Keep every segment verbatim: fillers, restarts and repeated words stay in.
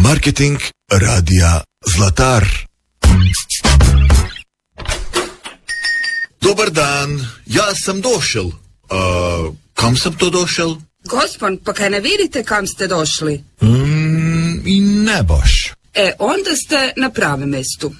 Marketing radija Zlatar. Dobar dan, ja sam došel. A, kam sam to došel? Gospon, pa kaj ne vidite kam ste došli? Mm, I ne baš. E, onda ste na pravem mjestu.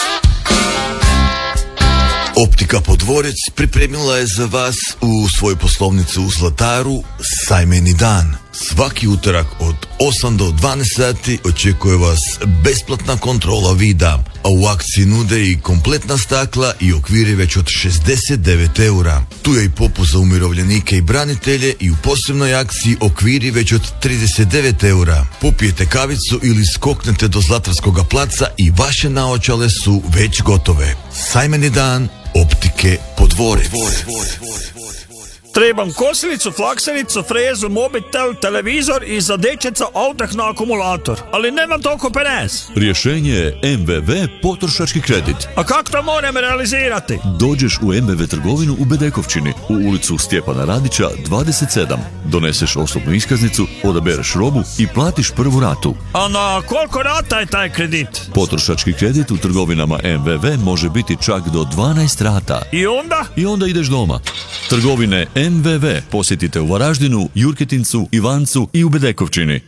Optika Podvorec pripremila je za vas u svoju poslovnicu u Zlataru sajmeni dan. Svaki utorak od osam do dvanaest sati očekuje vas besplatna kontrola vida, a u akciji nude i kompletna stakla i okviri već od šezdeset devet eura. Tu je i popust za umirovljenike i branitelje i u posebnoj akciji okviri već od trideset devet eura. Popijete kavicu ili skoknete do Zlatarskoga placa i vaše naočale su već gotove. Sajmeni dan Optike Podvorec. Trebam kosilicu, flaksenicu, frezu, mobitel, televizor i za dečeca autah na akumulator. Ali nemam toliko penes. Rješenje je M V V potrošački kredit. A kako to moram realizirati? Dođeš u M V V trgovinu u Bedekovčini, u ulicu Stjepana Radića dvadeset sedam. Doneseš osobnu iskaznicu, odabereš robu i platiš prvu ratu. A na koliko rata je taj kredit? Potrošački kredit u trgovinama M V V može biti čak do dvanaest rata. I onda? I onda ideš doma. Trgovine M V V posjetite u Varaždinu, Jurketincu, Ivancu i u Bedekovčini.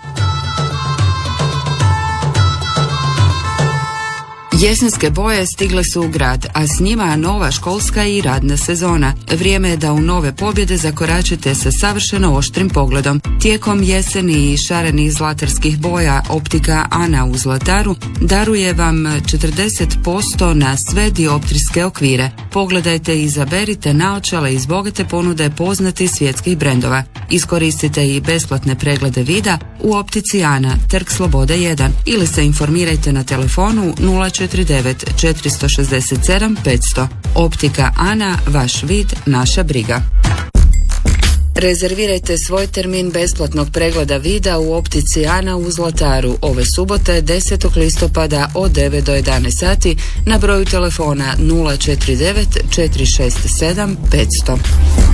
Jesenske boje stigle su u grad, a s njima nova školska i radna sezona. Vrijeme je da u nove pobjede zakoračite sa savršeno oštrim pogledom. Tijekom jeseni i šarenih zlatarskih boja Optika Ana u Zlataru daruje vam četrdeset posto na sve dioptrijske okvire. Pogledajte i izaberite naočale iz bogate ponude poznatih svjetskih brendova. Iskoristite i besplatne preglede vida u Optici Ana, Trg Slobode jedan, ili se informirajte na telefonu nula četiri devet četiri šest sedam pet sto. Optika Ana, vaš vid, naša briga. Rezervirajte svoj termin besplatnog pregleda vida u Optici Ana u Zlataru ove subote desetog listopada od devet do jedanaest sati na broju telefona nula četiri devet četiri šest sedam pet sto.